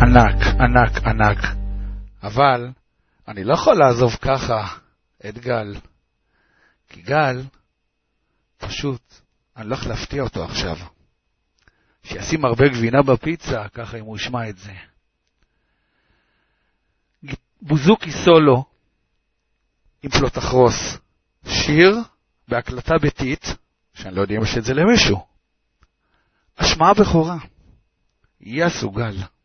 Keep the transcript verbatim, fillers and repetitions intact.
ענק, ענק, ענק. אבל אני לא יכול לעזוב ככה את גל. כי גל, פשוט, אני לא יכול להפתיע אותו עכשיו. שישים הרבה גבינה בפיצה, ככה אם הוא ישמע את זה. בוזוקי סולו, עם פלוטחרוס. שיר בהקלטה ביתית, שאני לא יודע אם יש את זה למישהו. השמעה בכורה. יסו גל.